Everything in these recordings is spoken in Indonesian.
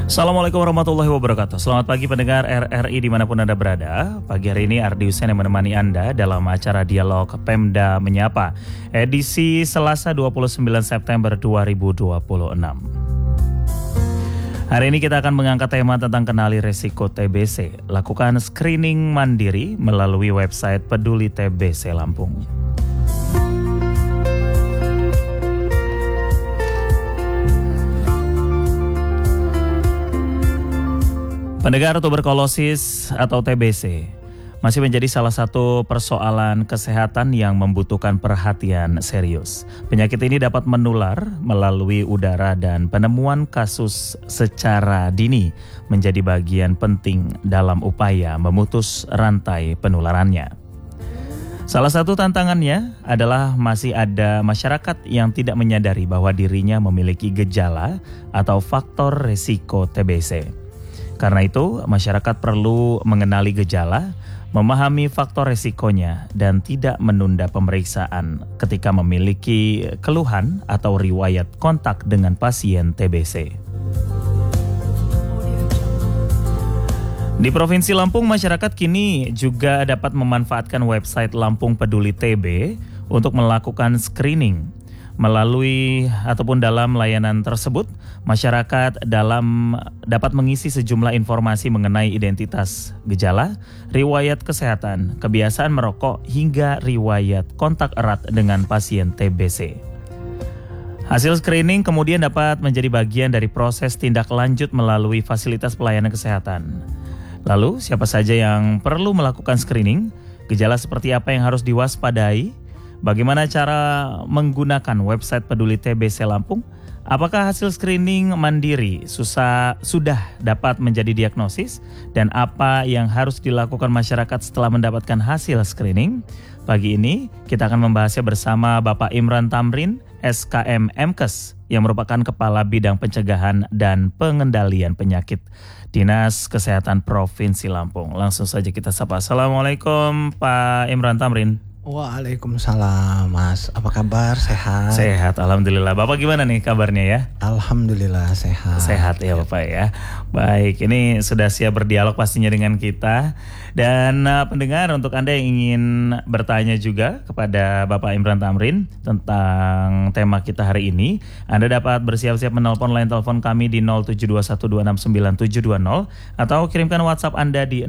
Assalamualaikum warahmatullahi wabarakatuh. Selamat pagi pendengar RRI dimanapun Anda berada. Pagi hari ini Ardi Hussein yang menemani Anda dalam acara Dialog Pemda Menyapa, edisi Selasa 29 September 2026. Hari ini kita akan mengangkat tema tentang kenali resiko TBC. Lakukan screening mandiri melalui website Peduli TBC Lampung. Pendengar, tuberkulosis atau TBC masih menjadi salah satu persoalan kesehatan yang membutuhkan perhatian serius. Penyakit ini dapat menular melalui udara dan penemuan kasus secara dini menjadi bagian penting dalam upaya memutus rantai penularannya. Salah satu tantangannya adalah masih ada masyarakat yang tidak menyadari bahwa dirinya memiliki gejala atau faktor risiko TBC. Karena itu, masyarakat perlu mengenali gejala, memahami faktor resikonya, dan tidak menunda pemeriksaan ketika memiliki keluhan atau riwayat kontak dengan pasien TBC. Di Provinsi Lampung, masyarakat kini juga dapat memanfaatkan website Lampung Peduli TB untuk melakukan screening. Melalui ataupun dalam layanan tersebut, masyarakat dapat mengisi sejumlah informasi mengenai identitas gejala, riwayat kesehatan, kebiasaan merokok, hingga riwayat kontak erat dengan pasien TBC. Hasil screening kemudian dapat menjadi bagian dari proses tindak lanjut melalui fasilitas pelayanan kesehatan. Lalu, siapa saja yang perlu melakukan screening? Gejala seperti apa yang harus diwaspadai? Bagaimana cara menggunakan website Peduli TBC Lampung? Apakah hasil screening mandiri sudah dapat menjadi diagnosis? Dan apa yang harus dilakukan masyarakat setelah mendapatkan hasil screening? Pagi ini kita akan membahasnya bersama Bapak Imran Tamrin, SKM MKes, yang merupakan Kepala Bidang Pencegahan dan Pengendalian Penyakit Dinas Kesehatan Provinsi Lampung. Langsung saja kita sapa. Assalamualaikum Pak Imran Tamrin. Waalaikumsalam Mas, apa kabar? Sehat? Sehat, Alhamdulillah. Bapak gimana nih kabarnya ya? Alhamdulillah sehat. Sehat ya Bapak ya. Baik, ini sudah siap berdialog pastinya dengan kita. Dan pendengar, untuk Anda yang ingin bertanya juga kepada Bapak Imran Tamrin tentang tema kita hari ini, Anda dapat bersiap-siap menelpon line telepon kami di 07212699720 atau kirimkan WhatsApp Anda di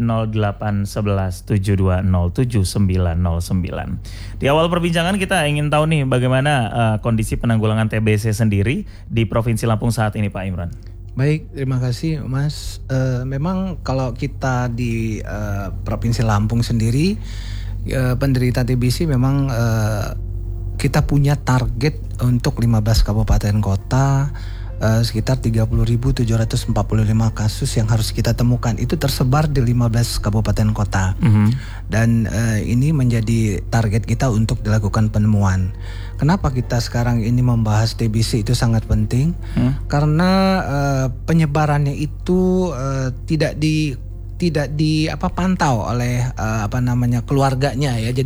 081172079909. Di awal perbincangan kita ingin tahu nih bagaimana kondisi penanggulangan TBC sendiri di Provinsi Lampung saat ini Pak Imran. Baik, terima kasih Mas. Memang kalau kita di Provinsi Lampung sendiri, penderita TBC memang kita punya target untuk 15 kabupaten kota, sekitar 30.745 kasus yang harus kita temukan. Itu tersebar di 15 kabupaten kota. Dan ini menjadi target kita untuk dilakukan penemuan. Kenapa kita sekarang ini membahas TBC itu sangat penting? Karena penyebarannya itu tidak dipantau oleh keluarganya ya. Jadi